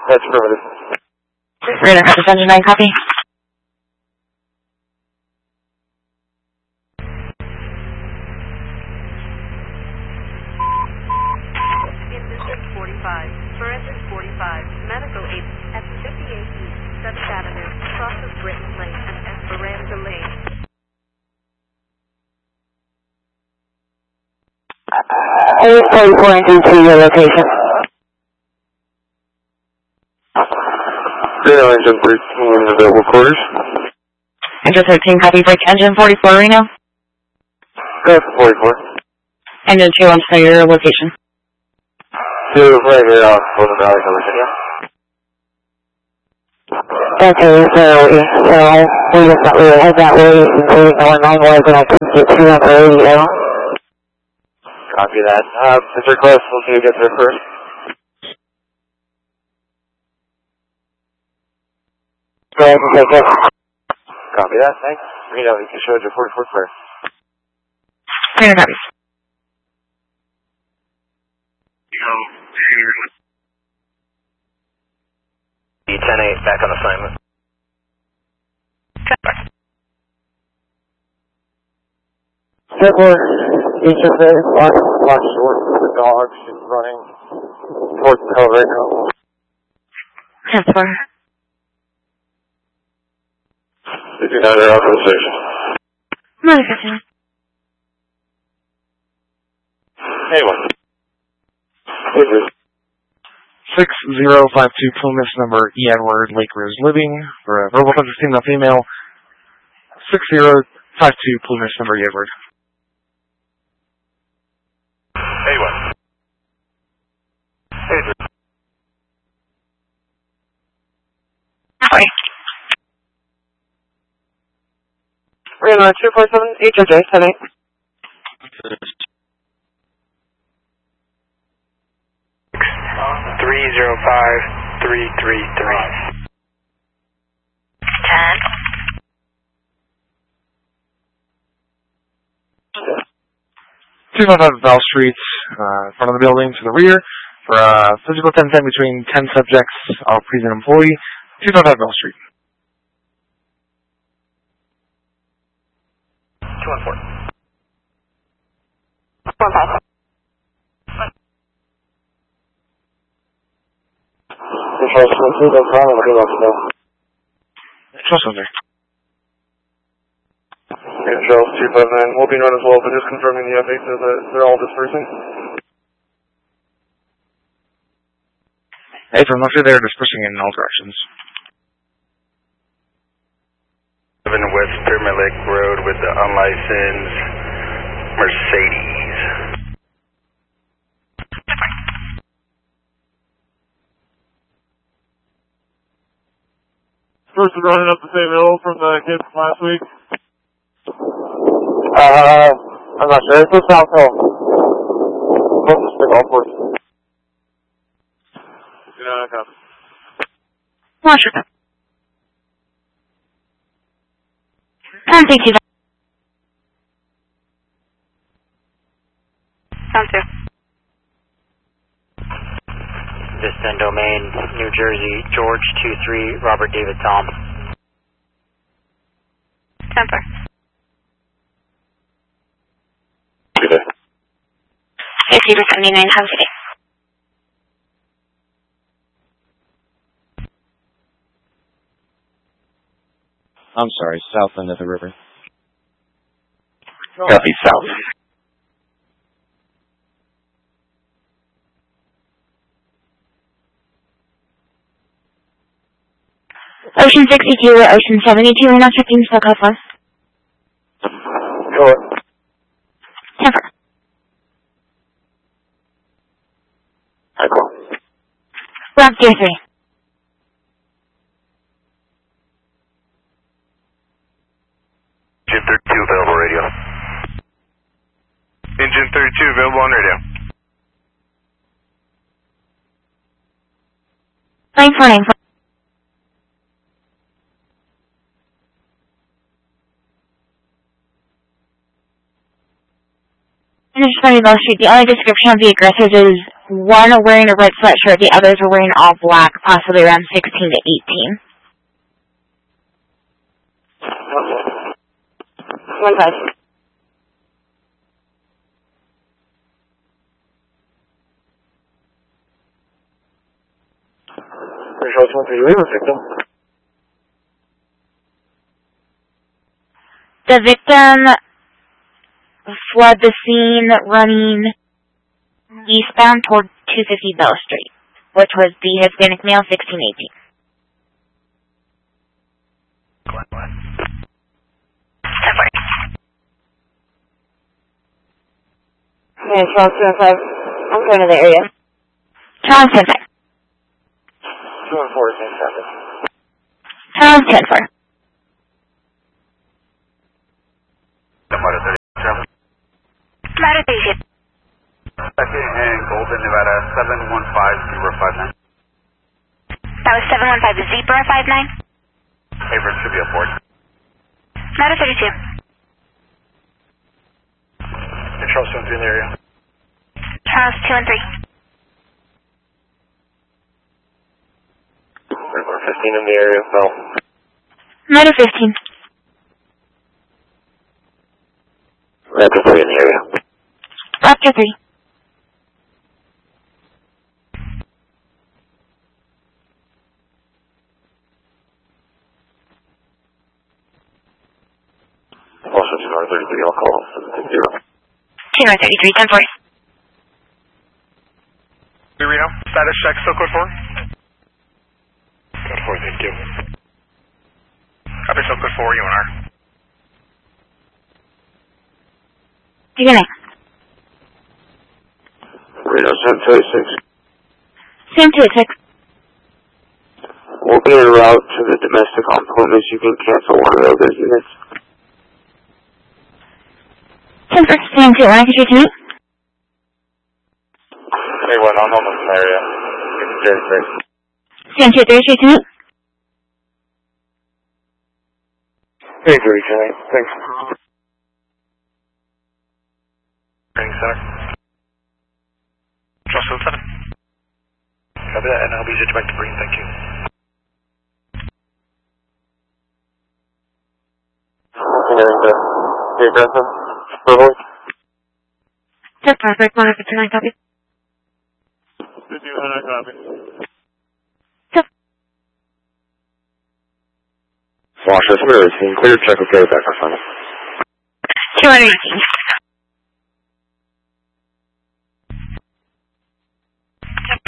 That's affirmative. Radar copy, engine 9 copy. In District 45, Forensic 45, Medical Aid at 58 East, 7th Avenue, crosses Britton Lane and Esperanza Lane. 844 engine to your location. Reno, engine 13, available quarters. Engine 13 copy, break engine 44 Reno. Go 44. Engine 2 on your location. 2 right here off Golden Valley, California. Okay, so we just thought we would head that way, including our 9 was, and I couldn't get through on the radio. Copy that. Mr. Close, we'll see you get there first. Go ahead and take it. Copy that, thanks. Reno, you can show your 44 clear. Radar copy. E-10-8, back on assignment. Circle, each of the Watch short for the dog. She's running towards the hill right now. transfer. Did you have your authorization? Modification. Anyone? 6052 Plymouth number E. Edward Lake Rose Living for a verbal subject female female. 6052 Plymouth number E. Edward. Anyone? Sorry. Reno 247 HOJ 78. 305333. 255 Val Street, in front of the building to the rear, for physical consent between 10 subjects, all present employee, 255 Val Street. 214. 15. Trust center. Charles 259 will be run as well, but just confirming the update so that they're all dispersing. Hey, from after they're dispersing in all directions. 7 West Pyramid Lake Road with the unlicensed Mercedes. Person running up the same hill from the kids from last week. I'm not sure. It's the South Hill. Closest to golf course. You know, I copy. Washington. Thank you. Sounds good. Vista Domain, New Jersey, George 23, Robert David Tom. Temper. Good day. 60 to 79, how's it? I'm sorry, south end of the river. Copy, south. Ocean 62 or Ocean 72, we're not checking so close. Go ahead. Temper. Alright, cool. Rock Deer 3. Engine 32 available radio. Engine 32 available on radio. 949. Just funny, Mill Street, the only description of the aggressors is one wearing a red sweatshirt, the others were wearing all black, possibly around 16 to 18. 1-5. Charles 1-3, we have a victim. The victim fled the scene running eastbound toward 250 Bell Street, which was the Hispanic male, 1618. Yeah, Charles 2-5. I'm going to the area. Charles 10-5. 2-4, same traffic. Charles 10-4. Matter 36. Second and Golden, Nevada, 715059. That was 715 Zebra 59. Average should be aboard. Matter 32. Charles 2-3 in the area. Charles 2 and 3. We're 15 in the area, Bell. Matter 15. Raptor 3 in the area. Raptor 3. Also 2-33, I'll call 7-0. 2-33, 10-4. Reno, status check, still code 4? Code 4, thank you. Copy, still code 4, UNR. Good night. Reno 726. Same 2-6. We'll be en route to the domestic appointments. You can cancel one of the other units. 10-4. Same 2. When I can shoot to me? Hey, what? I'm almost in the area. Same 2-3. Shoot to me? Hey, 3, thanks. Training center. Charles 7. Copy that, and I'll be switched back to green, thank you. The aggressive. Verbally. 10-4. Break 1 after 9, copy. 50, copy. Flash, this mirror is clear. Check okay with that, 218.